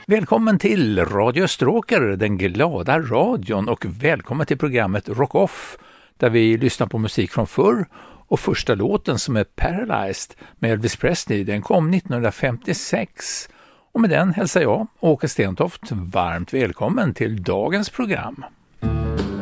Välkommen till Radio Österåker, den glada radion, och välkommen till programmet Rock Off där vi lyssnar på musik från förr, och första låten som är Paralyzed med Elvis Presley, den kom 1956, och med den hälsar jag, Åke Stentoft, varmt välkommen till dagens program.